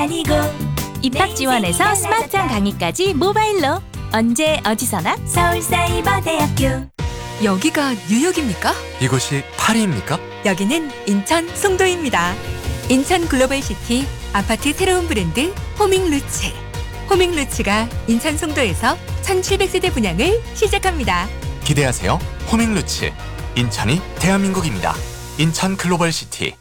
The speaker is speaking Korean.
아니고 입학 지원에서 스마트한 강의까지 모바일로 언제 어디서나 서울사이버대학교. 여기가 뉴욕입니까? 이곳이 파리입니까? 여기는 인천 송도입니다. 인천 글로벌시티 아파트 새로운 브랜드 호밍루츠. 호밍루츠가 인천 송도에서 1700세대 분양을 시작합니다. 기대하세요. 호밍루츠. 인천이 대한민국입니다. 인천 글로벌시티.